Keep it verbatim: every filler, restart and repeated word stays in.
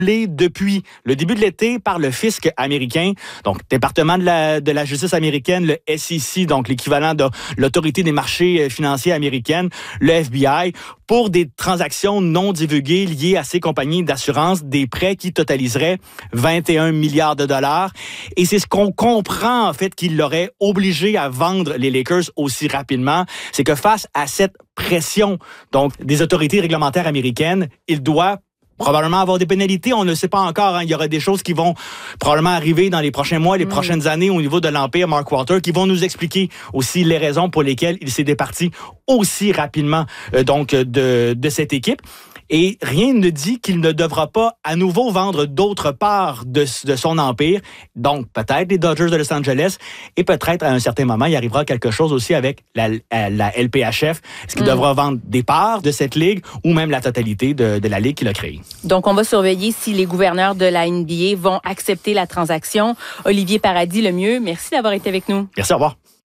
depuis le début de l'été par le fisc américain, donc département de la, de la justice américaine, le S E C, donc l'équivalent de l'autorité des marchés financiers américaine, le F B I, pour des transactions non divulguées liées à ces compagnies d'assurance, des prêts qui totaliseraient vingt et un milliards de dollars. Et c'est ce qu'on comprend, en fait, qu'il l'aurait obligé à vendre les Lakers aussi rapidement. C'est que face à cette pression, donc, des autorités réglementaires américaines, il doit probablement avoir des pénalités, on ne sait pas encore. Hein. Il y aura des choses qui vont probablement arriver dans les prochains mois, les mmh. prochaines années au niveau de l'Empire Mark Walter, qui vont nous expliquer aussi les raisons pour lesquelles il s'est départi aussi rapidement euh, donc de, de cette équipe. Et rien ne dit qu'il ne devra pas à nouveau vendre d'autres parts de, de son empire. Donc, peut-être les Dodgers de Los Angeles. Et peut-être, à un certain moment, il arrivera quelque chose aussi avec la, la L P H F. Est-ce qu'il mm. devra vendre des parts de cette ligue ou même la totalité de, de la ligue qu'il a créée? Donc, on va surveiller si les gouverneurs de la N B A vont accepter la transaction. Olivier Paradis, le mieux. Merci d'avoir été avec nous. Merci, au revoir.